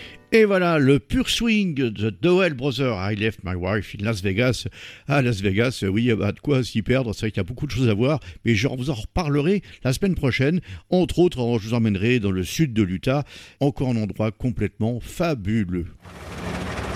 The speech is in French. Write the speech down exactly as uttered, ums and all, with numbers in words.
Et voilà, le pur swing de Dowell Brothers. I left my wife in Las Vegas. Ah, Las Vegas, oui, il y a de quoi s'y perdre. C'est vrai qu'il y a beaucoup de choses à voir, mais je vous en reparlerai la semaine prochaine. Entre autres, je vous emmènerai dans le sud de l'Utah, encore un endroit complètement fabuleux.